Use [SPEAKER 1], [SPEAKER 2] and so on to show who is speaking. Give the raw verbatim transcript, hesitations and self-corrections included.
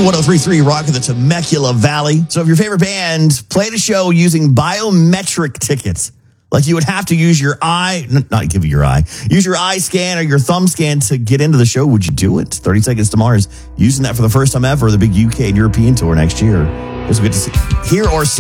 [SPEAKER 1] one oh three point three Rock in the Temecula Valley. So if your favorite band played a show using biometric tickets, like you would have to use your eye, not give you your eye, use your eye scan or your thumb scan to get into the show, would you do it? thirty Seconds to Mars using that for the first time ever, the big U K and European tour next year. Guess we get to see, hear or see